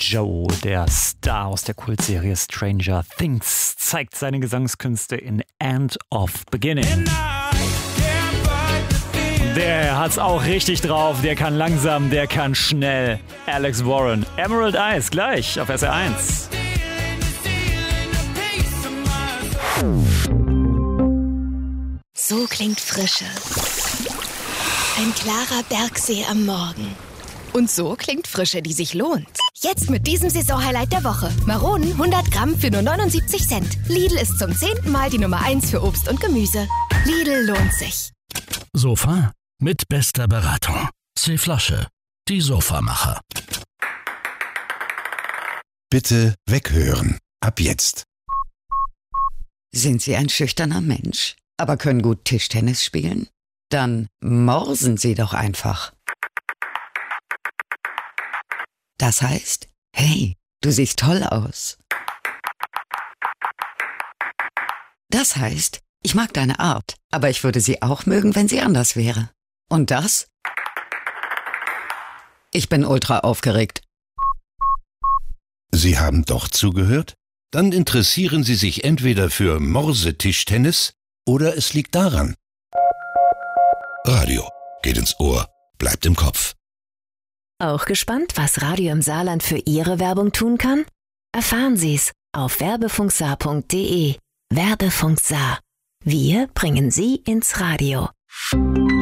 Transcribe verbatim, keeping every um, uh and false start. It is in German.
Joe, der Star aus der Kultserie Stranger Things, zeigt seine Gesangskünste in End of Beginning. Der hat's auch richtig drauf, der kann langsam, der kann schnell. Alex Warren, Emerald Eyes, gleich auf S R eins. So klingt Frische. Ein klarer Bergsee am Morgen. Und so klingt Frische, die sich lohnt. Jetzt mit diesem Saisonhighlight der Woche. Maronen hundert Gramm für nur neunundsiebzig Cent. Lidl ist zum zehnten Mal die Nummer eins für Obst und Gemüse. Lidl lohnt sich. Sofa mit bester Beratung. C-Flasche, die Sofamacher. Bitte weghören. Ab jetzt. Sind Sie ein schüchterner Mensch, aber können gut Tischtennis spielen? Dann morsen Sie doch einfach. Das heißt, hey, du siehst toll aus. Das heißt, ich mag deine Art, aber ich würde sie auch mögen, wenn sie anders wäre. Und das? Ich bin ultra aufgeregt. Sie haben doch zugehört? Dann interessieren Sie sich entweder für Morsetischtennis oder es liegt daran. Radio geht ins Ohr, bleibt im Kopf. Auch gespannt, was Radio im Saarland für Ihre Werbung tun kann? Erfahren Sie's auf werbefunksaar punkt de. Werbefunk Saar. Wir bringen Sie ins Radio.